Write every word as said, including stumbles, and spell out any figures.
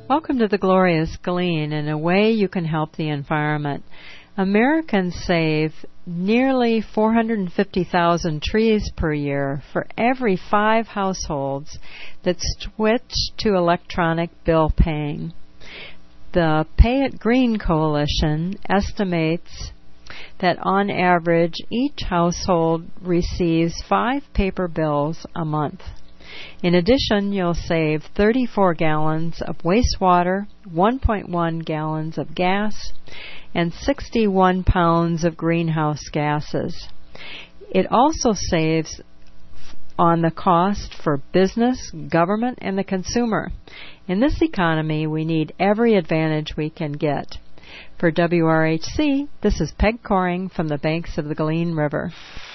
Welcome to the Glorious Glean, and a way you can help the environment. Americans save nearly four hundred fifty thousand trees per year for every five households that switch to electronic bill paying. The Pay It Green Coalition estimates that on average each household receives five paper bills a month. In addition, you'll save thirty-four gallons of wastewater, one point one gallons of gas, and sixty-one pounds of greenhouse gases. It also saves on the cost for business, government, and the consumer. In this economy, we need every advantage we can get. For W R H C, this is Peg Coring from the banks of the Galene River.